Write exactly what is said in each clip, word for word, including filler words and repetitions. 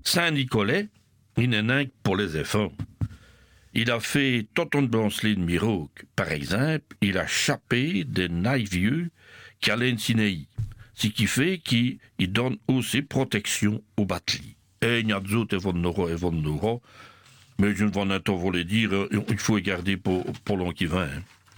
Saint-Nicolas, il n'est un pour les efforts. Il a fait Toton de Bansley de Miroc, par exemple, il a chapé des naïfs vieux qui allaient en Sinaï. Ce qui fait qu'il donne aussi protection aux batteries. Et il y a d'autres événements, événements, mais je ne vais pas vous le dire, il faut les garder pour, pour l'an qui vient.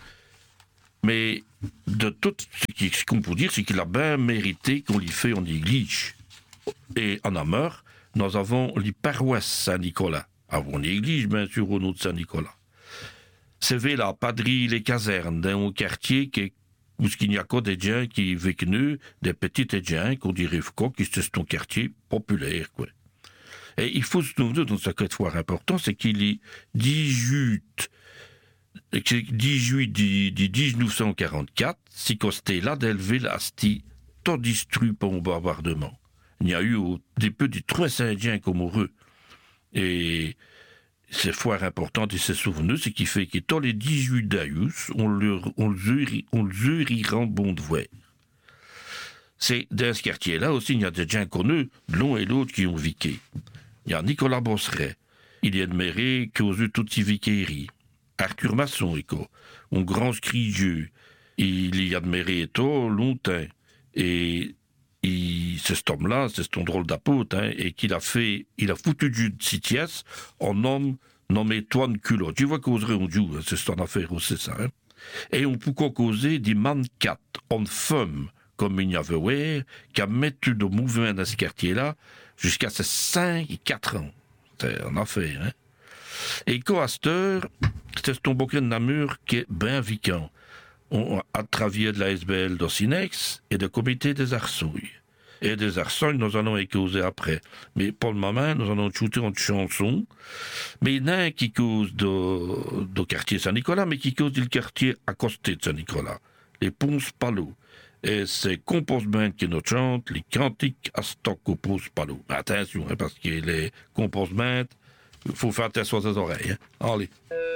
Mais de tout ce qu'on peut dire, c'est qu'il a bien mérité qu'on lui fait en église. Et en Ameur, nous avons les paroisses Saint-Nicolas. Avant l'église, bien sûr, au nom de Saint-Nicolas. C'est la padrie, les casernes, dans un quartier qui, où il n'y a que des gens qui vivent, des petites gens, qu'on dirait quoi, qui c'est un quartier populaire, quoi. Et il faut se souvenir, dans ce cas de foire important, c'est qu'il est dix-huit, dix-huit, dix-neuf cent quarante-quatre, si costé là d'élever la sti, tout destruit par un bombardement. Il y a eu au début des trois cents gens comme heureux. Et c'est foire importante et c'est souvenu, ce qui fait que tous les dix-huit d'Aïus, on le rend bon de voir. C'est dans ce quartier-là aussi, il y a des gens connus, l'un et l'autre qui ont viqué. Il y a Nicolas Bosseret, il est admiré qu'aux yeux toutes ces viqueries. Arthur Masson, éco, un grand scridieux, il y a admiré tout longtemps. Et il, c'est cet homme-là, c'est cet drôle d'apôtre, hein, et qu'il a fait, il a foutu du Sitiès en homme nommé Toine Culot. Tu vois causerait on joue, c'est son affaire aussi, ça, hein. Et on peut causer des manquats en femme, comme il y avait ouais, qui a mis de mouvement dans ce quartier-là jusqu'à ses cinq et quatre ans. C'est un affaire, hein. Et Coaster, c'est ton bouquin de Namur qui est bien vacant. On a travaillé de la S B L d'Ocinex et du comité des Arsouilles. Et des Arsouilles, nous allons y causer après. Mais pour le moment, nous allons shooter une chanson. Mais il y en a un qui cause de, de quartier Saint-Nicolas, mais qui cause du quartier à côté de Saint-Nicolas. Les Ponce Palo. Et c'est Compose Band qui nous chante les cantiques à stock au Ponce Palo. Attention, hein, parce que les Compose Band, il faut faire attention à ses oreilles, hein. Allez.